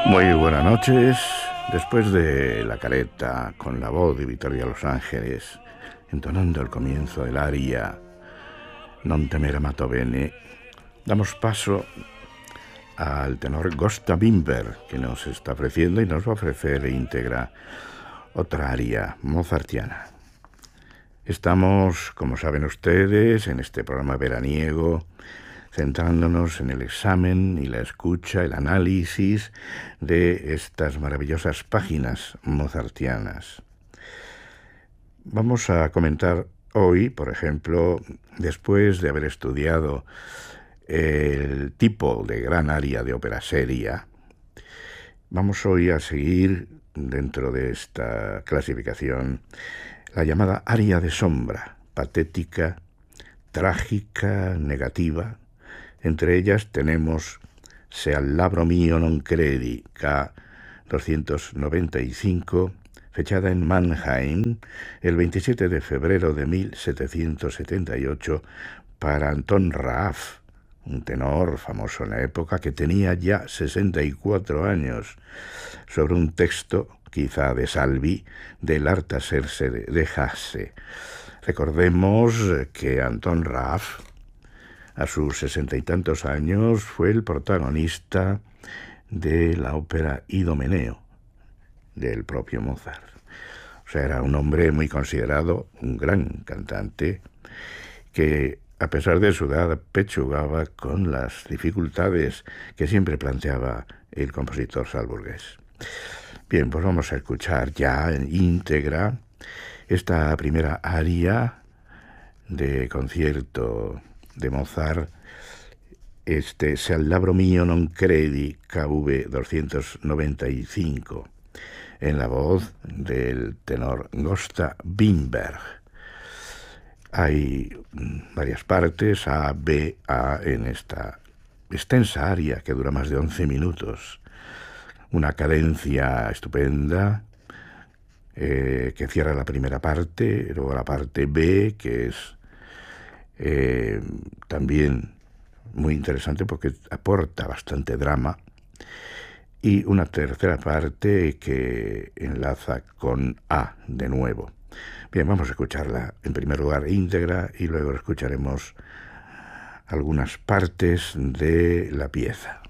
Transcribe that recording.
Muy buenas noches. Después de la careta con la voz de Victoria Los Ángeles, entonando el comienzo del aria Non temere amato bene, damos paso al tenor Gösta Wimber, que nos está ofreciendo y nos va a ofrecer íntegra otra aria mozartiana. Estamos, como saben ustedes, en este programa veraniego, centrándonos en el examen y la escucha, el análisis de estas maravillosas páginas mozartianas. Vamos a comentar hoy, por ejemplo, después de haber estudiado el tipo de gran aria de ópera seria, vamos hoy a seguir dentro de esta clasificación la llamada aria de sombra, patética, trágica, negativa. Entre ellas tenemos Se al labro mio non credi, K295, fechada en Mannheim el 27 de febrero de 1778 para Anton Raaf, un tenor famoso en la época que tenía ya 64 años, sobre un texto, quizá de Salvi, del Artaserse de Hasse. Recordemos que Anton Raaf, a sus 60 y tantos años, fue el protagonista de la ópera Idomeneo, del propio Mozart. O sea, era un hombre muy considerado, un gran cantante, que a pesar de su edad pechugaba con las dificultades que siempre planteaba el compositor salzburgués. Bien, pues vamos a escuchar ya en íntegra esta primera aria de concierto de Mozart, Se al labro mio non credi, KV 295, en la voz del tenor Gösta Wimber. Hay varias partes, A, B, A, en esta extensa aria que dura más de 11 minutos. Una cadencia estupenda que cierra la primera parte, luego la parte B, que es también muy interesante porque aporta bastante drama, y una tercera parte que enlaza con A de nuevo. Bien, vamos a escucharla en primer lugar íntegra y luego escucharemos algunas partes de la pieza.